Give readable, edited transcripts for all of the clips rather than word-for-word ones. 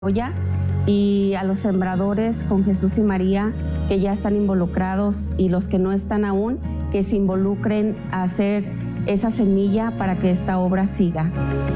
Olla y a los sembradores con Jesús y María que ya están involucrados y los que no están aún, que se involucren a hacer esa semilla para que esta obra siga.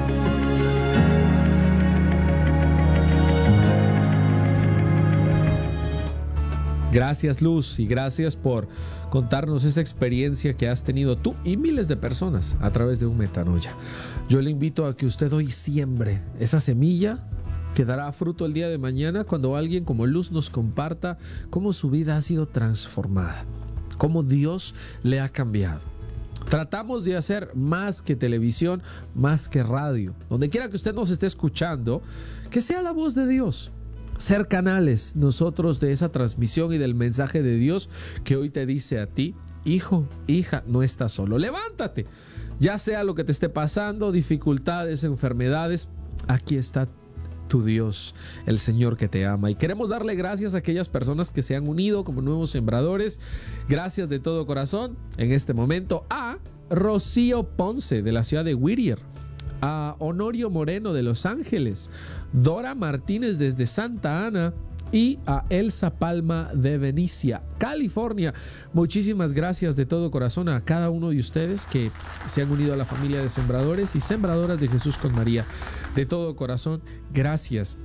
Gracias, Luz, y gracias por contarnos esa experiencia que has tenido tú y miles de personas a través de un Metanoia. Yo le invito a que usted hoy siembre esa semilla que dará fruto el día de mañana cuando alguien como Luz nos comparta cómo su vida ha sido transformada, cómo Dios le ha cambiado. Tratamos de hacer más que televisión, más que radio. Donde quiera que usted nos esté escuchando, que sea la voz de Dios. Ser canales nosotros de esa transmisión y del mensaje de Dios que hoy te dice a ti: hijo, hija, no estás solo. Levántate, ya sea lo que te esté pasando, dificultades, enfermedades, aquí está tu Dios, el Señor que te ama. Y queremos darle gracias a aquellas personas que se han unido como nuevos sembradores. Gracias de todo corazón en este momento a Rocío Ponce de la ciudad de Whittier, a Honorio Moreno de Los Ángeles, Dora Martínez desde Santa Ana y a Elsa Palma de Venicia, California. Muchísimas gracias de todo corazón a cada uno de ustedes que se han unido a la familia de sembradores y sembradoras de Jesús con María. De todo corazón, gracias.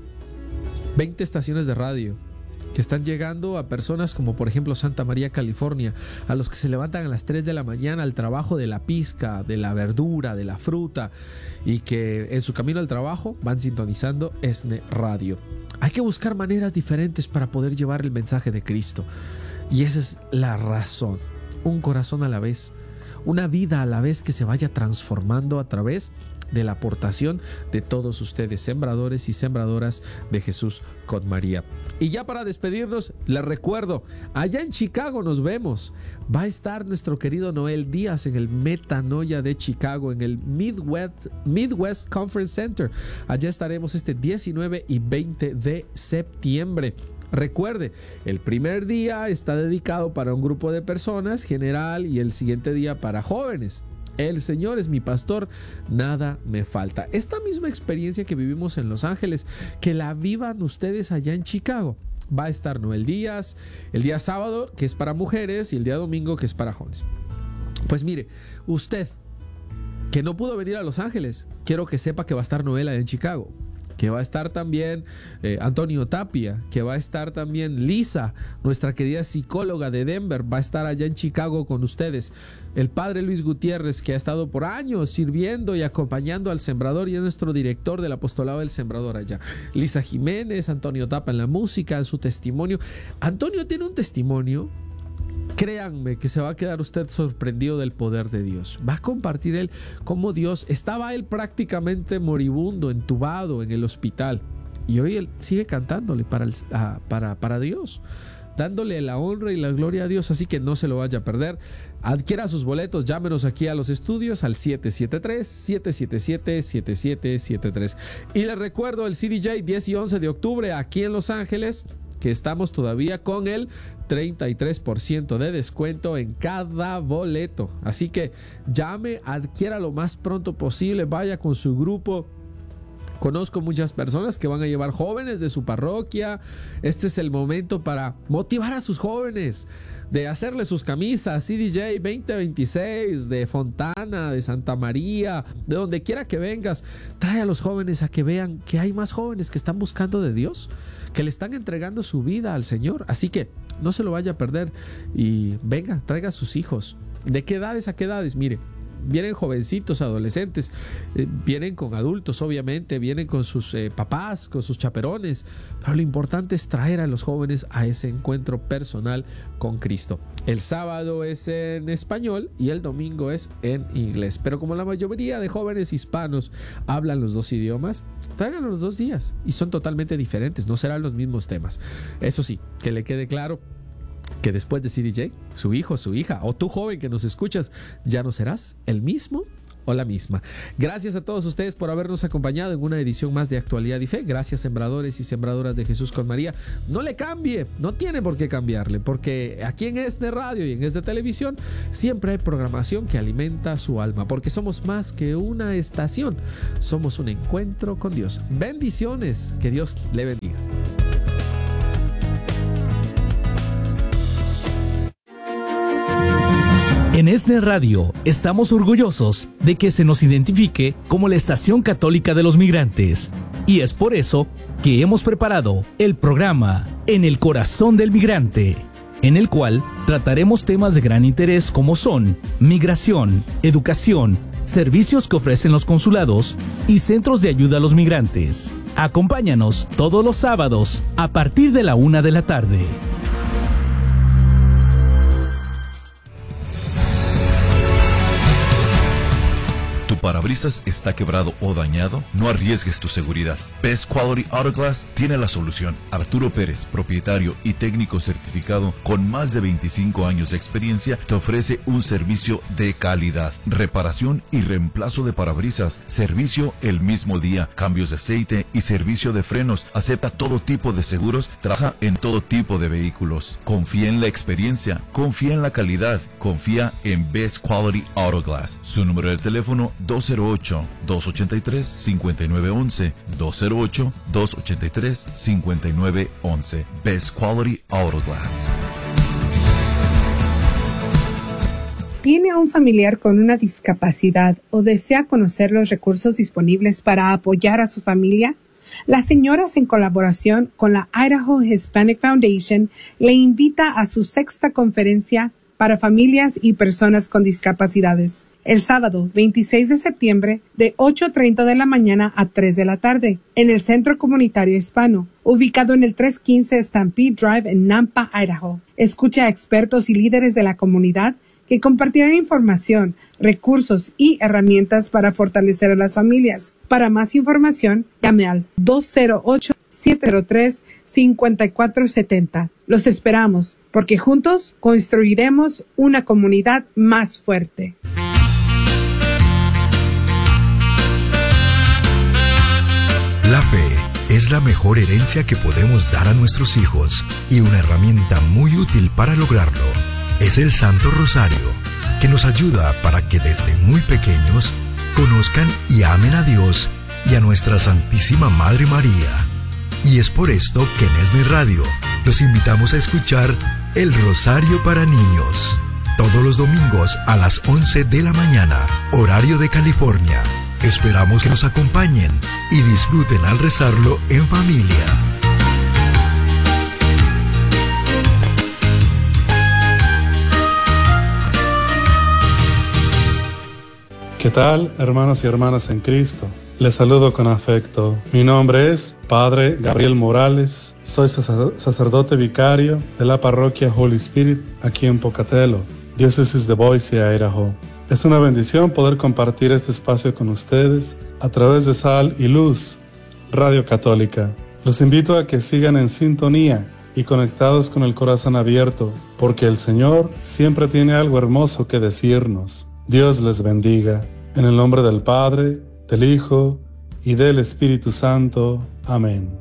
20 estaciones de radio que están llegando a personas como por ejemplo Santa María, California, a los que se levantan a las 3 de la mañana al trabajo de la pizca, de la verdura, de la fruta, y que en su camino al trabajo van sintonizando ESNE Radio. Hay que buscar maneras diferentes para poder llevar el mensaje de Cristo, y esa es la razón. Un corazón a la vez, una vida a la vez que se vaya transformando a través de la aportación de todos ustedes, sembradores y sembradoras de Jesús con María. Y ya para despedirnos, les recuerdo, allá en Chicago nos vemos. Va a estar nuestro querido Noel Díaz en el Metanoia de Chicago, en el Midwest Conference Center. Allá estaremos este 19 y 20 de septiembre. Recuerde, el primer día está dedicado para un grupo de personas general y el siguiente día para jóvenes. El Señor es mi pastor, nada me falta. Esta misma experiencia que vivimos en Los Ángeles, que la vivan ustedes allá en Chicago. Va a estar Noel Díaz, el día sábado, que es para mujeres, y el día domingo, que es para jóvenes. Pues mire, usted que no pudo venir a Los Ángeles, quiero que sepa que va a estar Noel allá en Chicago, que va a estar también Antonio Tapia, que va a estar también Lisa, nuestra querida psicóloga de Denver, va a estar allá en Chicago con ustedes. El padre Luis Gutiérrez, que ha estado por años sirviendo y acompañando al sembrador y es nuestro director del apostolado del sembrador allá. Lisa Jiménez, Antonio Tapia en la música, en su testimonio. Antonio tiene un testimonio, créanme que se va a quedar usted sorprendido del poder de Dios. Va a compartir él cómo Dios, estaba él prácticamente moribundo, entubado en el hospital, y hoy él sigue cantándole para Dios, dándole la honra y la gloria a Dios. Así que no se lo vaya a perder. Adquiera sus boletos, llámenos aquí a los estudios al 773-777-7773. Y les recuerdo el CDJ 10 y 11 de octubre aquí en Los Ángeles, que estamos todavía con el 33% de descuento en cada boleto. Así que llame, adquiera lo más pronto posible, vaya con su grupo. Conozco muchas personas que van a llevar jóvenes de su parroquia. Este es el momento para motivar a sus jóvenes, de hacerle sus camisas CDJ 2026 de Fontana, de Santa María, de donde quiera que vengas. Trae a los jóvenes a que vean que hay más jóvenes que están buscando de Dios, que le están entregando su vida al Señor. Así que no se lo vaya a perder y venga, traiga a sus hijos. ¿De qué edades a qué edades? Mire, vienen jovencitos, adolescentes, vienen con adultos, obviamente, vienen con sus papás, con sus chaperones, pero lo importante es traer a los jóvenes a ese encuentro personal con Cristo. El sábado es en español y el domingo es en inglés, pero como la mayoría de jóvenes hispanos hablan los dos idiomas, tráiganlo los 2 días y son totalmente diferentes, no serán los mismos temas. Eso sí, que le quede claro que después de CDJ, su hijo, su hija o tú joven que nos escuchas, ya no serás el mismo o la misma. Gracias a todos ustedes por habernos acompañado en una edición más de Actualidad y Fe. Gracias, sembradores y sembradoras de Jesús con María. No le cambie, no tiene por qué cambiarle, porque aquí en ESNE Radio y en ESNE Televisión siempre hay programación que alimenta su alma, porque somos más que una estación, somos un encuentro con Dios. Bendiciones, que Dios le bendiga. En ESNE Radio estamos orgullosos de que se nos identifique como la estación católica de los migrantes, y es por eso que hemos preparado el programa En el Corazón del Migrante, en el cual trataremos temas de gran interés como son migración, educación, servicios que ofrecen los consulados y centros de ayuda a los migrantes. Acompáñanos todos los sábados a partir de la 1 de la tarde. ¿Tu parabrisas está quebrado o dañado? No arriesgues tu seguridad. Best Quality Auto Glass tiene la solución. Arturo Pérez, propietario y técnico certificado con más de 25 años de experiencia, te ofrece un servicio de calidad. Reparación y reemplazo de parabrisas, servicio el mismo día, cambios de aceite y servicio de frenos. Acepta todo tipo de seguros, trabaja en todo tipo de vehículos. Confía en la experiencia, confía en la calidad, confía en Best Quality Auto Glass. Su número de teléfono 208-283-5911, 208-283-5911. Best Quality Auto Glass. ¿Tiene un familiar con una discapacidad o desea conocer los recursos disponibles para apoyar a su familia? Las señoras, en colaboración con la Idaho Hispanic Foundation, le invita a su 6ª conferencia para familias y personas con discapacidades, el sábado 26 de septiembre de 8:30 de la mañana a 3 de la tarde, en el Centro Comunitario Hispano, ubicado en el 315 Stampede Drive en Nampa, Idaho. Escucha a expertos y líderes de la comunidad que compartirán información, recursos y herramientas para fortalecer a las familias. Para más información, llame al 208-703-5470. Los esperamos, porque juntos construiremos una comunidad más fuerte. La fe es la mejor herencia que podemos dar a nuestros hijos, y una herramienta muy útil para lograrlo es el Santo Rosario, que nos ayuda para que desde muy pequeños conozcan y amen a Dios y a nuestra Santísima Madre María. Y es por esto que en ESNE Radio los invitamos a escuchar El Rosario para Niños, todos los domingos a las 11 de la mañana, horario de California. Esperamos que nos acompañen y disfruten al rezarlo en familia. ¿Qué tal, hermanos y hermanas en Cristo? Les saludo con afecto. Mi nombre es Padre Gabriel Morales. Soy sacerdote vicario de la parroquia Holy Spirit aquí en Pocatello, diócesis de Boise, Idaho. Es una bendición poder compartir este espacio con ustedes a través de Sal y Luz, Radio Católica. Los invito a que sigan en sintonía y conectados con el corazón abierto, porque el Señor siempre tiene algo hermoso que decirnos. Dios les bendiga. En el nombre del Padre, del Hijo y del Espíritu Santo. Amén.